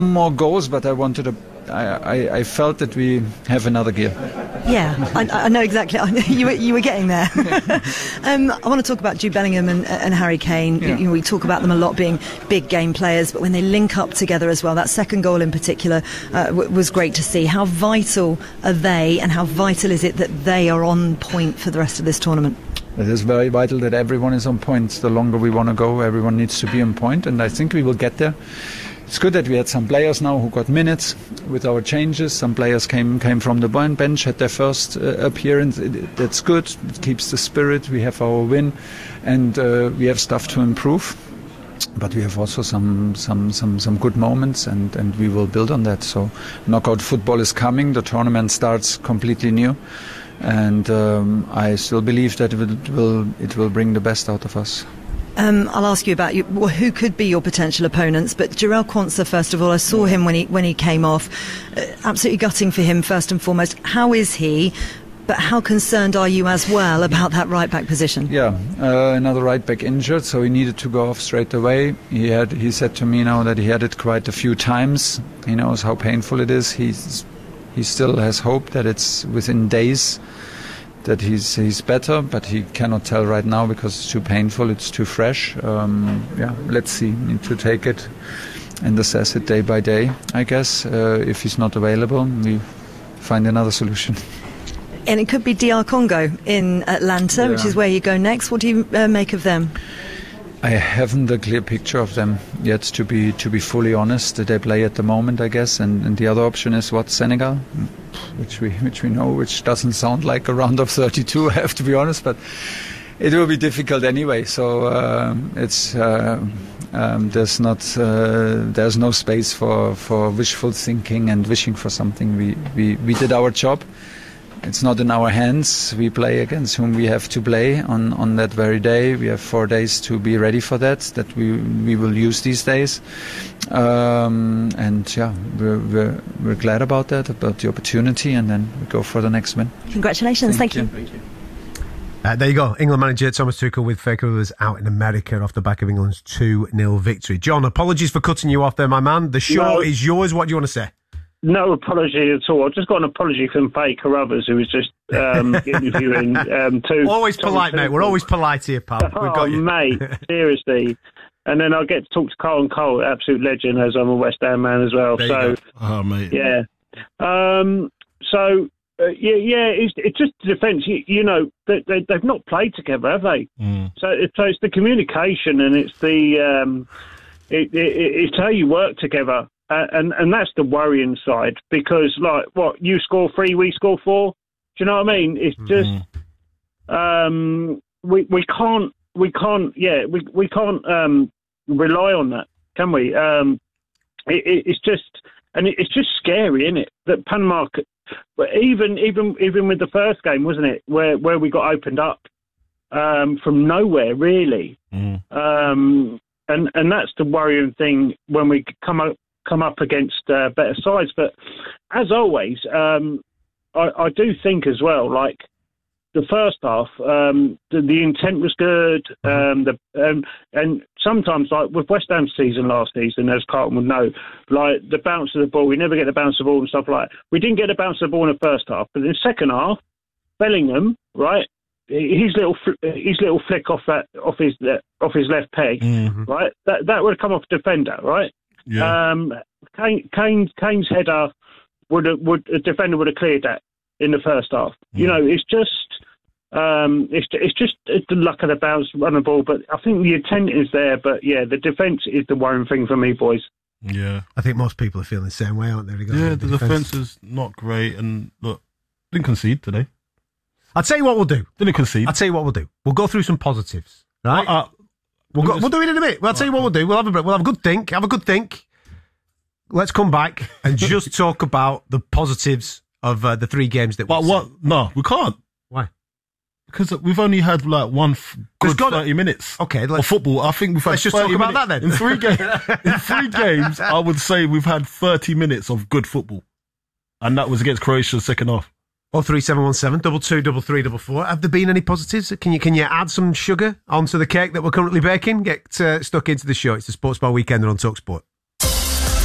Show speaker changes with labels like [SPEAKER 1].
[SPEAKER 1] more goals, but I felt that we have another gear.
[SPEAKER 2] Yeah, I know exactly. You were getting there. I want to talk about Jude Bellingham and Harry Kane.
[SPEAKER 1] Yeah.
[SPEAKER 2] We talk about them a lot being big game players, but when they link up together as well, that second goal in particular was great to see. How vital are they, and how vital is it that they are on point for the rest of this tournament?
[SPEAKER 1] It is very vital that everyone is on point. The longer we want to go, everyone needs to be on point, and I think we will get there. It's good that we had some players now who got minutes with our changes. Some players came from the bench, had their first appearance. That's good. It keeps the spirit. We have our win, and we have stuff to improve. But we have also some good moments, and we will build on that. So knockout football is coming. The tournament starts completely new, and I still believe that it will bring the best out of us.
[SPEAKER 2] I'll ask you about who could be your potential opponents, but Jarell Quansah, first of all, I saw him when he came off. Absolutely gutting for him, first and foremost. How is he? But how concerned are you as well about that right-back position? Yeah,
[SPEAKER 1] another right-back injured, so he needed to go off straight away. He said to me now that he had it quite a few times. He knows how painful it is. He still has hope that it's within days that he's better, but he cannot tell right now because it's too painful, it's too fresh. Let's see. Need to take it and assess it day by day, I guess. If he's not available, we find another solution.
[SPEAKER 2] And it could be DR Congo in Atlanta, which is where you go next. What do you make of them?
[SPEAKER 1] I haven't a clear picture of them yet, to be fully honest. They play at the moment, I guess, and the other option is Senegal, which we know, which doesn't sound like a round of 32. I have to be honest, but it will be difficult anyway. So there's no space for wishful thinking and wishing for something. We did our job. It's not in our hands. We play against whom we have to play on that very day. We have 4 days to be ready for that we will use these days. We're glad about that, about the opportunity, and then we go for the next win.
[SPEAKER 2] Congratulations. Thank you.
[SPEAKER 3] There you go. England manager Thomas Tuchel with Faker Brothers out in America off the back of England's 2-0 victory. John, apologies for cutting you off there, my man. The show is yours. What do you want to say?
[SPEAKER 4] No apology at all. I've just got an apology from Faye Carruthers, who was just interviewing two.
[SPEAKER 3] Always polite, mate. We're always polite here, pal. We've got you.
[SPEAKER 4] Mate, seriously. And then I'll get to talk to Carl and Cole, absolute legend, as I'm a West Ham man as well.
[SPEAKER 3] Mate.
[SPEAKER 4] Yeah. It's just the defence. You know, they've not played together, have they?
[SPEAKER 3] Mm.
[SPEAKER 4] So it's the communication, and it's it's how you work together. And that's the worrying side, because you score 3, we score 4. Do you know what I mean? It's just we can't rely on that, can we? It's just scary, isn't it? That Panama, even with the first game, wasn't it, where we got opened up from nowhere, really. And that's the worrying thing when we come up against better sides. But as always, I do think as well, like the first half, the intent was good, and sometimes, like with West Ham's season last season, as Carlton would know, like the bounce of the ball, we never get the bounce of the ball and stuff like that. We didn't get the bounce of the ball in the first half, but in the second half, Bellingham, right, his little flick off his left peg, right, that would have come off a defender, right.
[SPEAKER 3] Yeah.
[SPEAKER 4] Kane's header a defender would have cleared that in the first half. You know, it's just the luck of the bounce on the ball. But I think the intent is there. But yeah, the defence is the worrying thing for me, boys.
[SPEAKER 3] Yeah, I think most people are feeling the same way, aren't they?
[SPEAKER 5] Yeah, the defence is not great, and look, didn't concede today.
[SPEAKER 3] I'll tell you what we'll do.
[SPEAKER 5] Didn't concede.
[SPEAKER 3] I'll tell you what we'll do. We'll go through some positives, right? We'll do it in a bit. I'll tell you what we'll do. We'll have a break. We'll have a good think. Let's come back and just talk about the positives of the 3 games that we've seen.
[SPEAKER 5] No, we can't.
[SPEAKER 3] Why?
[SPEAKER 5] Because we've only had like one good 30 minutes of football. I think we've had.
[SPEAKER 3] Let's just talk about that then.
[SPEAKER 5] In 3 games, I would say we've had 30 minutes of good football, and that was against Croatia's second half.
[SPEAKER 3] 03717 22 3344. Have there been any positives? Can you add some sugar onto the cake that we're currently baking? Get stuck into the show. It's the Sports Bar Weekender on TalkSport.